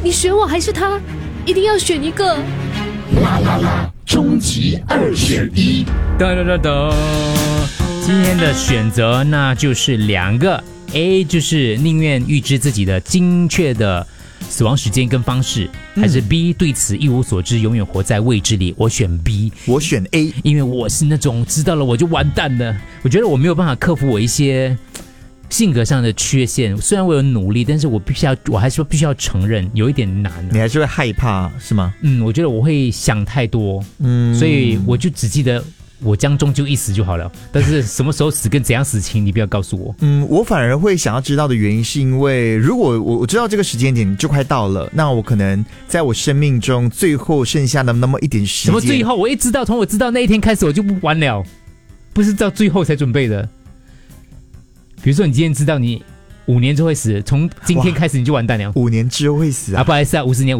你选我还是他？一定要选一个。 啦啦啦，终极2选1。 哒哒哒哒，今天的选择那就是2个 A， 就是宁愿预知自己的精确的死亡时间跟方式，还是 B 对此一无所知，永远活在未知里。我选 B， 我选 A， 因为我是那种知道了我就完蛋了。我觉得我没有办法克服我一些性格上的缺陷，虽然我有努力，但是我还是必须要承认有一点难。 你还是会害怕是吗？ 我觉得我会想太多，所以我就只记得我将终究一死就好了。但是什么时候死跟怎样死情，你不要告诉我。 我反而会想要知道的原因是因为，如果我知道这个时间点就快到了，那我可能在我生命中最后剩下的那么一点时间。 什么最后？我一知道，从我知道那一天开始我就不玩了，不是到最后才准备的。比如说你今天知道你5年之后会死，从今天开始你就完蛋了。 5年之后会死啊？ 不好意思啊，50年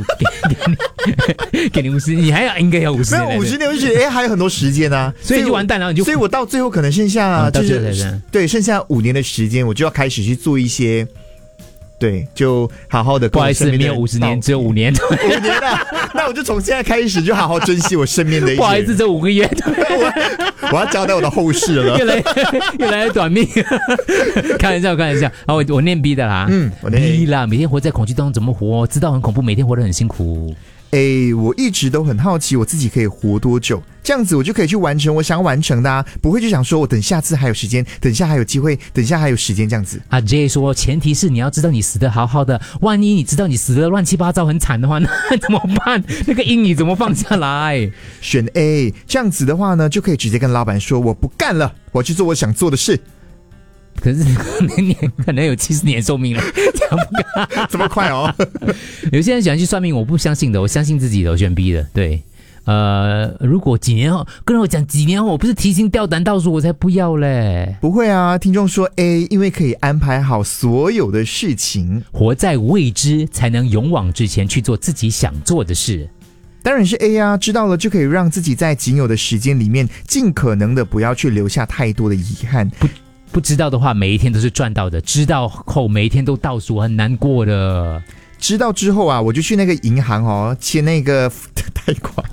给你50年，你还应该要50年。 没有50年，我就觉得还有很多时间啊， 所以就完蛋了， 所以我到最后可能剩下对剩下5年的时间，我就要开始去做一些。对，就好好的。 不好意思，没有50年，只有5年。 5年啊，那我就从现在开始就好好珍惜我身边的一些。 不好意思，这5个月， 我要交代我的后事了。 越来越短命。开玩笑。好，我念 B 的啦。 我念 B 啦。每天活在恐惧当中怎么活？知道很恐怖，每天活得很辛苦。 我一直都很好奇我自己可以活多久，这样子我就可以去完成我想完成的啊，不会就想说我等下次还有时间，等下还有机会，等下还有时间这样子。 阿 J 说，前提是你要知道你死得好好的，万一你知道你死得乱七八糟很惨的话，那怎么办？那个阴影怎么放下来？ 选 A， 这样子的话呢，就可以直接跟老板说我不干了，我要去做我想做的事。 可是你可能有70年寿命了，这样不干这么快哦？ 有些人喜欢去算命，我不相信的，我相信自己的，我选 B 的。对，如果几年后跟我讲几年后我不是提心吊胆倒数，我才不要嘞。 不会啊，听众说 A， 因为可以安排好所有的事情， 活在未知才能勇往直前去做自己想做的事。 当然是 A 啊，知道了就可以让自己在仅有的时间里面尽可能的不要去留下太多的遗憾。 不知道的话，每一天都是赚到的；知道后，每一天都倒数，很难过的。 知道之后啊，我就去那个银行哦，签那个贷款。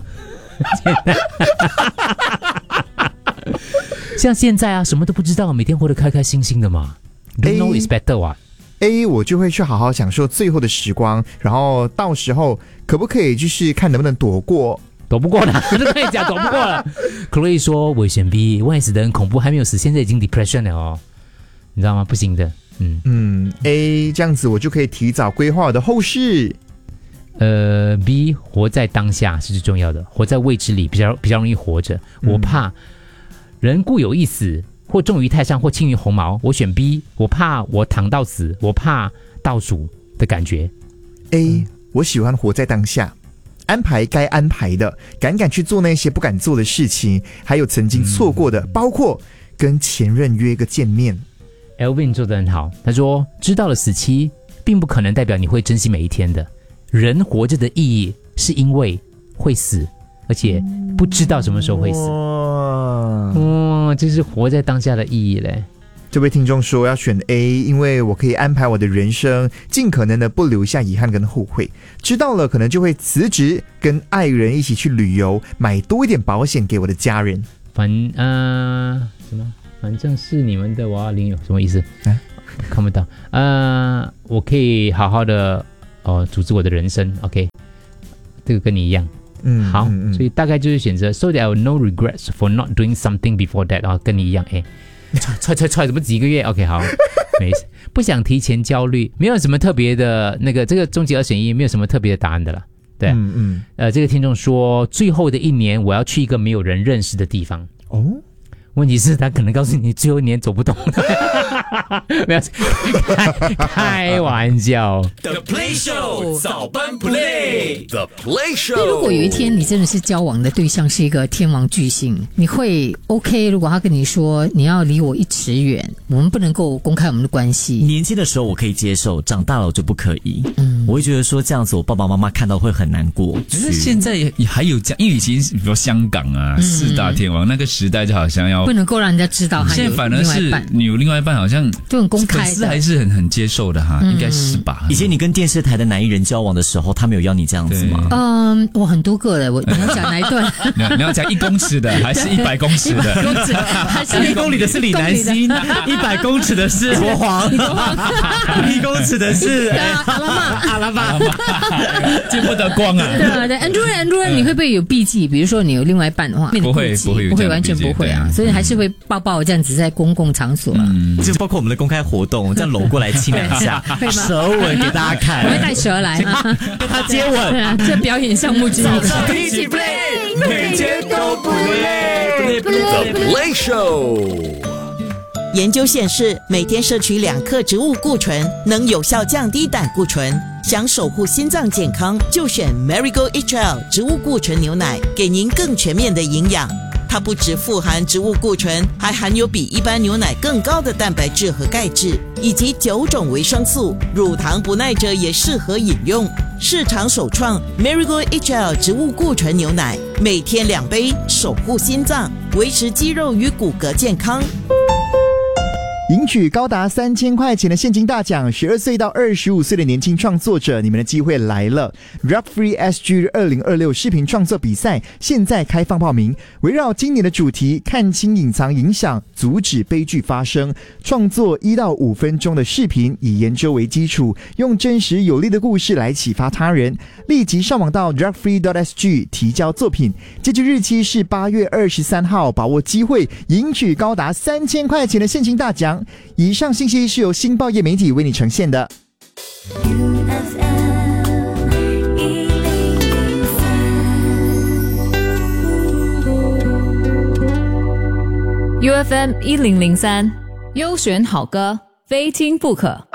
像现在啊，什么都不知道，每天活得开开心心的嘛。Don't know is better 啊。 A 我就会去好好享受最后的时光，然后到时候可不可以就是看能不能躲过。 躲不过了，都可以讲躲不过了。Chloe 说我选 B， 万一死得很恐怖，还没有死，现在已经 depression 了哦，你知道吗？不行的。 A 这样子我就可以提早规划我的后事。 B 活在当下是最重要的，活在未知里比较容易活着。我怕人固有一死，或重于泰山，或轻于鸿毛。我选 B， 我怕我躺到死，我怕倒数的感觉。 A 我喜欢活在当下。安排该安排的，敢去做那些不敢做的事情，还有曾经错过的，包括跟前任约个见面。 Elvin 做得很好，他说知道了死期并不可能代表你会珍惜每一天的，人活着的意义是因为会死，而且不知道什么时候会死。这是活在当下的意义嘞。 这位听众说要选 A， 因为我可以安排我的人生，尽可能的不留下遗憾跟后悔。知道了可能就会辞职，跟爱人一起去旅游，买多一点保险给我的家人。 反正是你们的，我要领有什么意思？看不到。我可以好好的组织我的人生。OK， 这个跟你一样。好，所以大概就是选择 So that I have no regrets for not doing something before that。跟你一样，踹怎么几个月 ？OK， 好，没事，不想提前焦虑，没有什么特别的这个终极2选1没有什么特别的答案的啦。对，这个听众说，最后的1年我要去一个没有人认识的地方。问题是他可能告诉你最后1年走不动。没有，开玩笑。 The Play Show 早班 Play The Play Show。 那如果有一天你真的是交往的对象是一个天王巨星，你会 OK？ 如果他跟你说你要离我1尺远，我们不能够公开我们的关系。 年轻的时候我可以接受，长大了我就不可以。我会觉得说这样子我爸爸妈妈看到会很难过。 可是现在还有这样，因为以前比如说香港啊，4大天王那个时代就好像要啊， 不能够让人家知道他有现在反而是你有另外一半，好像就很公开的， 粉丝还是很接受的哈，应该是吧？ 以前你跟电视台的男艺人交往的时候，他们有要你这样子吗？ 我很多个了，你要讲哪一段？ 你要讲1公尺的还是100公尺的 100公尺还是 1公里的是李南星，100公尺的是国皇，1公尺的是阿拉玛， 见不得光啊！ 对 ，Andrew， 你会不会有避忌？比如说你有另外一半的话， 不会完全不会啊，所以还是会抱这样子在公共场所啊， 就包括我们的公开活动，这样搂过来亲2下，舌吻给大家看， 我会带蛇来啊， 跟他接吻， 这表演项目之一。 一起 play， 每天都不累。The Play Show。 研究显示，每天摄取2克植物固醇，能有效降低胆固醇。想守护心脏健康，就选 Marigold HL 植物固醇牛奶，给您更全面的营养。它不只富含植物固醇，还含有比一般牛奶更高的蛋白质和钙质，以及9种维生素。乳糖不耐者也适合饮用。市场首创 Marigold HL 植物固醇牛奶，每天2杯，守护心脏，维持肌肉与骨骼健康。 赢取高达3000块钱的现金大奖，12岁到25岁的年轻创作者，你们的机会来了 ！Rap Free SG 2026视频创作比赛现在开放报名，围绕今年的主题“看清隐藏影响，阻止悲剧发生”，创作1到5分钟的视频，以研究为基础，用真实有力的故事来启发他人。立即上网到 rapfree.sg 提交作品，截止日期是8月23号，把握机会，赢取高达3000块钱的现金大奖。以上信息是由新报业媒体为你呈现的。 UFM 1003，优选好歌，非听不可。